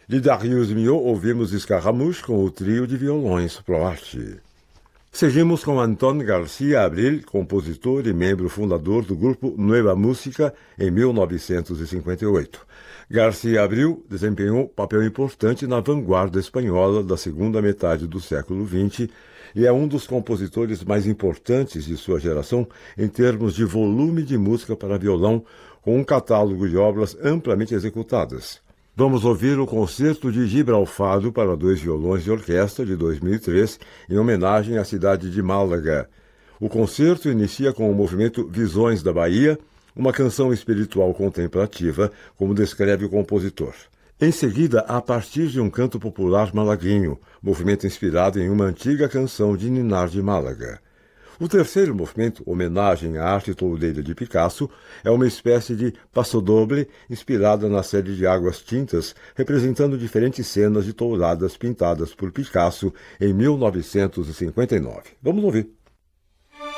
De Darius Milhaud, ouvimos Scaramouche com o trio de violões Proarte. Seguimos com Antón García Abril, compositor e membro fundador do grupo Nueva Música em 1958. García Abril desempenhou papel importante na vanguarda espanhola da segunda metade do século XX e é um dos compositores mais importantes de sua geração em termos de volume de música para violão, com um catálogo de obras amplamente executadas. Vamos ouvir o Concerto de Gibralfaro para dois violões de orquestra de 2003, em homenagem à cidade de Málaga. O concerto inicia com o movimento Visões da Bahia, uma canção espiritual contemplativa, como descreve o compositor. Em seguida, a partir de um canto popular malaguinho, movimento inspirado em uma antiga canção de Ninar de Málaga. O terceiro movimento, homenagem à arte toureira de Picasso, é uma espécie de passodoble inspirada na série de Águas Tintas, representando diferentes cenas de touradas pintadas por Picasso em 1959. Vamos ouvir.